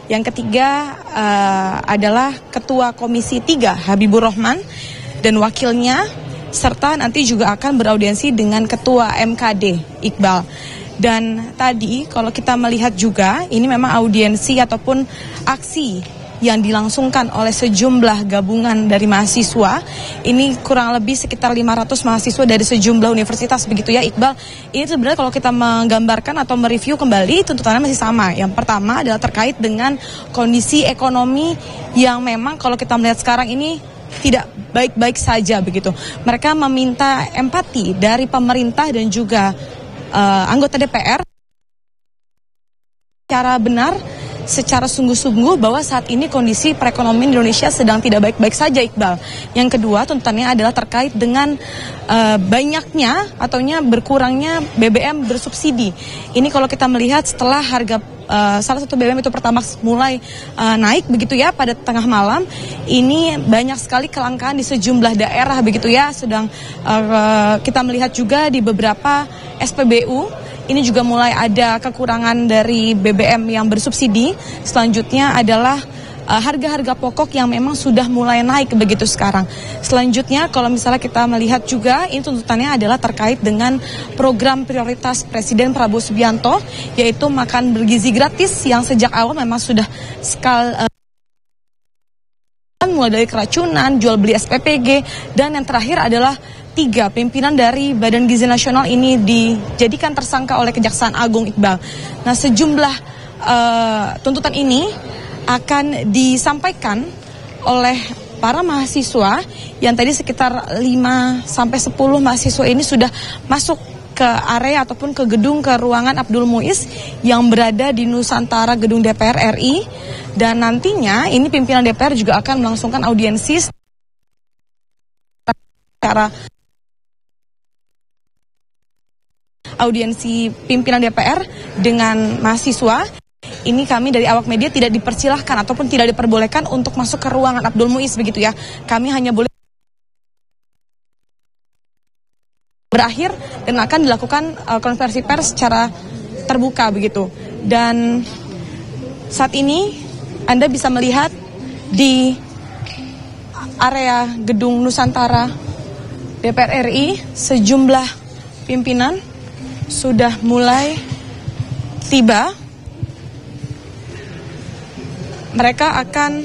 Yang ketiga adalah Ketua Komisi 3 Habibur Rahman dan wakilnya, serta nanti juga akan beraudiensi dengan Ketua MKD Iqbal. Dan tadi kalau kita melihat juga ini memang audiensi ataupun aksi yang dilangsungkan oleh sejumlah gabungan dari mahasiswa. Ini kurang lebih sekitar 500 mahasiswa dari sejumlah universitas begitu ya Iqbal. Ini sebenarnya kalau kita menggambarkan atau mereview kembali tuntutannya masih sama. Yang pertama adalah terkait dengan kondisi ekonomi yang memang kalau kita melihat sekarang ini tidak baik-baik saja begitu. Mereka meminta empati dari pemerintah dan juga anggota DPR secara benar, secara sungguh-sungguh bahwa saat ini kondisi perekonomian Indonesia sedang tidak baik-baik saja Iqbal. Yang kedua tuntutannya adalah terkait dengan banyaknya ataunya berkurangnya BBM bersubsidi. Ini kalau kita melihat setelah harga salah satu BBM itu Pertamax mulai naik begitu ya pada tengah malam, ini banyak sekali kelangkaan di sejumlah daerah begitu ya. Sedang kita melihat juga di beberapa SPBU ini juga mulai ada kekurangan dari BBM yang bersubsidi. Selanjutnya adalah harga-harga pokok yang memang sudah mulai naik begitu sekarang. Selanjutnya kalau misalnya kita melihat juga ini tuntutannya adalah terkait dengan program prioritas Presiden Prabowo Subianto, yaitu makan bergizi gratis yang sejak awal memang sudah mulai dari keracunan, jual beli SPPG, dan yang terakhir adalah 3 pimpinan dari Badan Gizi Nasional ini dijadikan tersangka oleh Kejaksaan Agung Iqbal. Nah sejumlah tuntutan ini akan disampaikan oleh para mahasiswa yang tadi sekitar 5-10 mahasiswa ini sudah masuk ke area ataupun ke gedung, ke ruangan Abdul Muiz yang berada di Nusantara gedung DPR RI. Dan nantinya ini pimpinan DPR juga akan melangsungkan audiensi secara audiensi pimpinan DPR dengan mahasiswa. Ini kami dari awak media tidak dipersilahkan ataupun tidak diperbolehkan untuk masuk ke ruangan Abdul Muiz begitu ya. Kami hanya boleh berakhir dan akan dilakukan konferensi pers secara terbuka begitu. Dan saat ini Anda bisa melihat di area gedung Nusantara DPR RI sejumlah pimpinan sudah mulai tiba. Mereka akan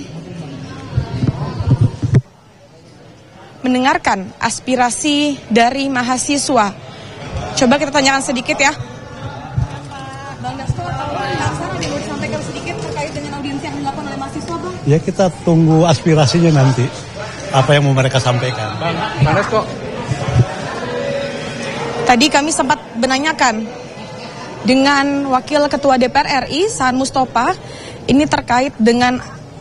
mendengarkan aspirasi dari mahasiswa. Coba kita tanyakan sedikit ya. Bang Dasto, atau Bang Hasan ada yang mau disampaikan sedikit terkait dengan audiensi yang dilakukan oleh mahasiswa, Bang? Ya kita tunggu aspirasinya nanti. Apa yang mau mereka sampaikan. Bang Dasto. Tadi kami sempat menanyakan dengan Wakil Ketua DPR RI, Saan Mustafa, ini terkait dengan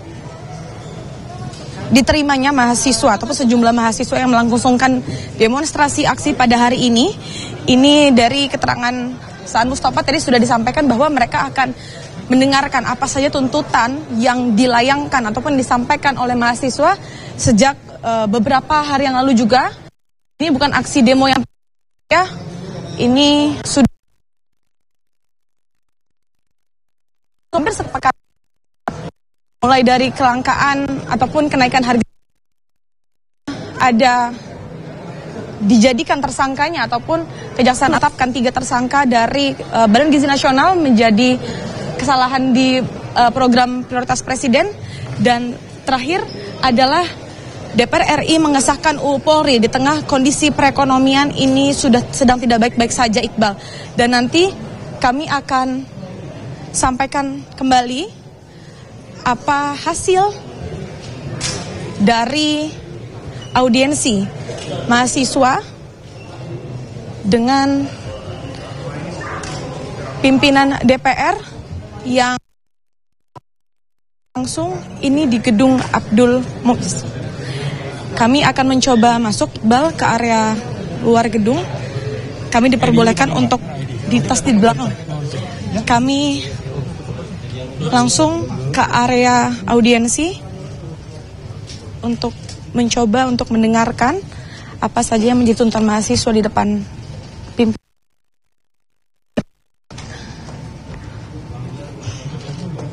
diterimanya mahasiswa ataupun sejumlah mahasiswa yang melangsungkan demonstrasi aksi pada hari ini. Ini dari keterangan Saan Mustafa tadi sudah disampaikan bahwa mereka akan mendengarkan apa saja tuntutan yang dilayangkan ataupun disampaikan oleh mahasiswa sejak beberapa hari yang lalu juga. Ini bukan aksi demo yang ya, ini sudah hampir sepekan, mulai dari kelangkaan ataupun kenaikan harga ada dijadikan tersangkanya ataupun Kejaksaan menetapkan 3 tersangka dari Badan Gizi Nasional menjadi kesalahan di program prioritas Presiden. Dan terakhir adalah DPR RI mengesahkan UU Polri di tengah kondisi perekonomian ini sedang tidak baik-baik saja Iqbal. Dan nanti kami akan sampaikan kembali apa hasil dari audiensi mahasiswa dengan pimpinan DPR yang langsung ini di gedung Abdul Muiz. Kami akan mencoba masuk Iqbal ke area luar gedung. Kami diperbolehkan untuk ditas di belakang. Kami langsung ke area audiensi untuk mencoba untuk mendengarkan apa saja yang menjadi tuntutan mahasiswa di depan